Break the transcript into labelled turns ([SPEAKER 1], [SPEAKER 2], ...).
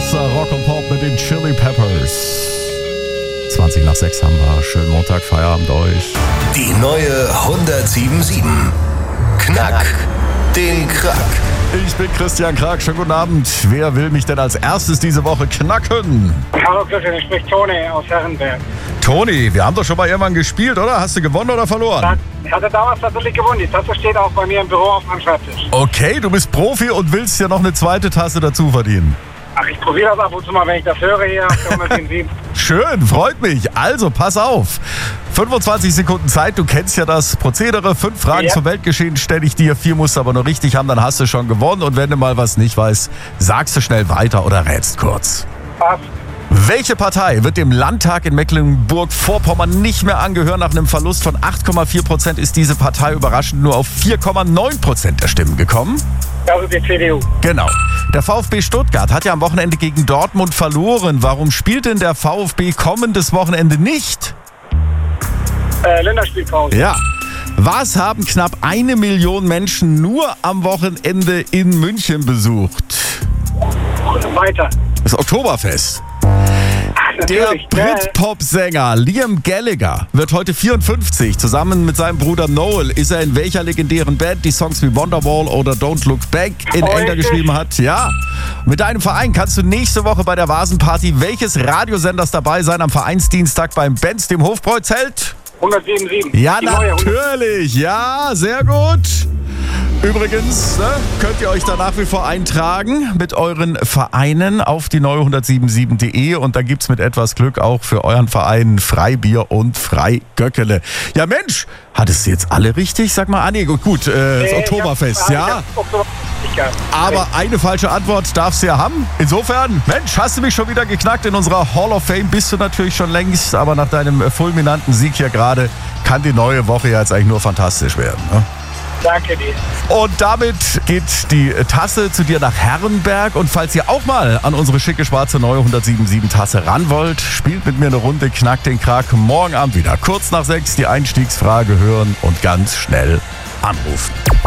[SPEAKER 1] Rock und Pop mit den Chili Peppers. 20 nach 6 haben wir. Schönen Montag, Feierabend euch.
[SPEAKER 2] Die neue 107.7. Knack den Krack.
[SPEAKER 1] Ich bin Christian Krack. Schönen guten Abend. Wer will mich denn als erstes diese Woche knacken?
[SPEAKER 3] Hallo Christian, ich spreche Toni aus Herrenberg.
[SPEAKER 1] Toni, wir haben doch schon mal irgendwann gespielt, oder? Hast du gewonnen oder verloren?
[SPEAKER 3] Ich hatte damals natürlich gewonnen. Die Tasse steht auch bei mir im Büro auf meinem Schreibtisch.
[SPEAKER 1] Okay, du bist Profi und willst ja noch eine zweite Tasse dazu verdienen.
[SPEAKER 3] Ach, ich probiere das ab und zu mal, wenn ich das höre hier auf der 107.7.
[SPEAKER 1] Schön, freut mich. Also, pass auf. 25 Sekunden Zeit, du kennst ja das Prozedere. 5 Fragen zum Weltgeschehen stelle ich dir. 4 musst du aber nur richtig haben, dann hast du schon gewonnen. Und wenn du mal was nicht weißt, sagst du schnell weiter oder rätst kurz.
[SPEAKER 3] Passt.
[SPEAKER 1] Welche Partei wird dem Landtag in Mecklenburg-Vorpommern nicht mehr angehören? Nach einem Verlust von 8,4% ist diese Partei überraschend nur auf 4,9% der Stimmen gekommen.
[SPEAKER 3] Also die CDU.
[SPEAKER 1] Genau. Der VfB Stuttgart hat ja am Wochenende gegen Dortmund verloren. Warum spielt denn der VfB kommendes Wochenende nicht?
[SPEAKER 3] Länderspielpause.
[SPEAKER 1] Ja. Was haben knapp 1 Million Menschen nur am Wochenende in München besucht?
[SPEAKER 3] Weiter.
[SPEAKER 1] Das Oktoberfest. Der
[SPEAKER 3] Natürlich.
[SPEAKER 1] Brit-Pop-Sänger Liam Gallagher wird heute 54. Zusammen mit seinem Bruder Noel ist er in welcher legendären Band die Songs wie Wonderwall oder Don't Look Back in Ender geschrieben hat? Ja. Mit deinem Verein kannst du nächste Woche bei der Vasenparty welches Radiosenders dabei sein am Vereinsdienstag beim Benz, dem Hofbräuzelt?
[SPEAKER 3] 107.7.
[SPEAKER 1] Ja,
[SPEAKER 3] Die neue
[SPEAKER 1] natürlich. Ja, sehr gut. Übrigens, könnt ihr euch da nach wie vor eintragen mit euren Vereinen auf die neue 107.7.de und da gibt's mit etwas Glück auch für euren Verein Freibier und Freigöckele. Ja Mensch, hattest du jetzt alle richtig? Sag mal, nee, gut, das Oktoberfest, ja? Aber eine falsche Antwort darfst du ja haben. Insofern, Mensch, hast du mich schon wieder geknackt. In unserer Hall of Fame bist du natürlich schon längst, aber nach deinem fulminanten Sieg hier gerade kann die neue Woche ja jetzt eigentlich nur fantastisch werden, ne?
[SPEAKER 3] Danke dir.
[SPEAKER 1] Und damit geht die Tasse zu dir nach Herrenberg. Und falls ihr auch mal an unsere schicke schwarze neue 107.7 Tasse ran wollt, spielt mit mir eine Runde Knack den Krack morgen Abend wieder. Kurz nach 6 die Einstiegsfrage hören und ganz schnell anrufen.